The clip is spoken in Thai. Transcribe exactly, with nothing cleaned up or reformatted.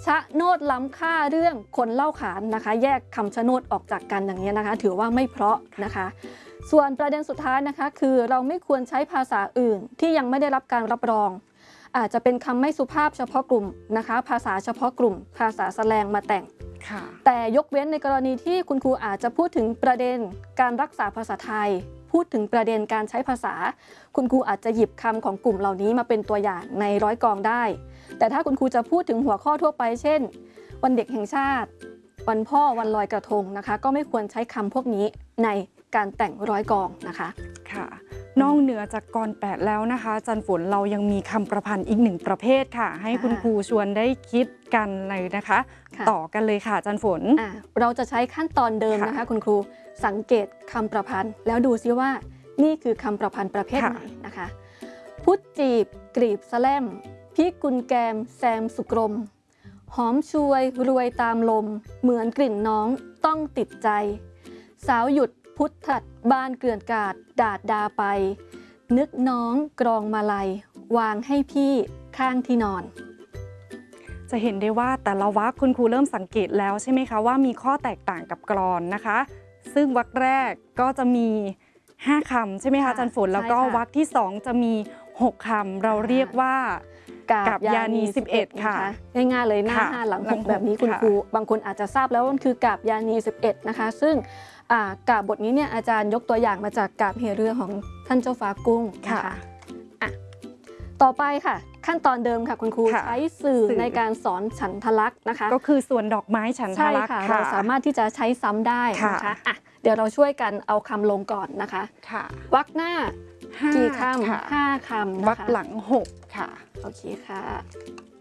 ชะโนดล้ำค่าเรื่องคนเล่าขานนะคะแยกคำชะโนดออกจากกันอย่างนี้นะคะถือว่าไม่เพราะนะคะส่วนประเด็นสุดท้ายนะคะคือเราไม่ควรใช้ภาษาอื่นที่ยังไม่ได้รับการรับรองอาจจะเป็นคำไม่สุภาพเฉพาะกลุ่มนะคะภาษาเฉพาะกลุ่มภาษาแสลงมาแต่งแต่ยกเว้นในกรณีที่คุณครูอาจจะพูดถึงประเด็นการรักษาภาษาไทยพูดถึงประเด็นการใช้ภาษาคุณครูอาจจะหยิบคำของกลุ่มเหล่านี้มาเป็นตัวอย่างในร้อยกองได้แต่ถ้าคุณครูจะพูดถึงหัวข้อทั่วไปเช่นวันเด็กแห่งชาติวันพ่อวันลอยกระทงนะคะก็ไม่ควรใช้คำพวกนี้ในการแต่งร้อยกองนะคะค่ะนอกเหนือจากกรแปดแล้วนะคะจันฝนเรายังมีคำประพันธ์อีกหนึ่งประเภทค่ะให้คุณครูชวนได้คิดกันเลยนะคะต่อกันเลยค่ะจันฝนเราจะใช้ขั้นตอนเดิมนะคะคุณครูสังเกตคำประพันธ์แล้วดูซิว่านี่คือคำประพันธ์ประเภทไหนนะคะพุทธจีบกรีบแสลมพี่กุลแกมแซมสุกรมหอมชวยรวยตามลมเหมือนกลิ่นน้องต้องติดใจสาวหยุดพุทธัดบ้านเกลื่อนกาดดาดดาไปนึกน้องกรองมาลัยวางให้พี่ข้างที่นอนจะเห็นได้ว่าแต่ละวรรคคุณครูเริ่มสังเกตแล้วใช่ไหมคะว่ามีข้อแตกต่างกับกลอนนะคะซึ่งวรรคแรกก็จะมีห้าคำใช่ไหมคะจันฝนแล้วก็วรรคที่สองจะมีหกคำเราเรียกว่ากาบยานีสิบเอ็ดค่ะง่ายๆเลยหน้าห้าหลังหกแบบนี้คุณครูบางคนอาจจะทราบแล้วว่ามันคือกาบยานีสิบเอ็ดนะคะซึ่งกาบบทนี้เนี่ยอาจารย์ยกตัวอย่างมาจากกาบเหเรือของท่านเจ้าฟ้ากุ้งนะคะต่อไปค่ะขั้นตอนเดิมค่ะคุณครูใช้สื่อในการสอนฉันทลักษณ์นะคะก็คือส่วนดอกไม้ฉันทลักษณ์ค่ะเราสามารถที่จะใช้ซ้ำได้นะคะอ่ะเดี๋ยวเราช่วยกันเอาคำลงก่อนนะคะวรรคหน้ากี่คำห้าคำวรรคหลังหกค่ะโอเคค่ะ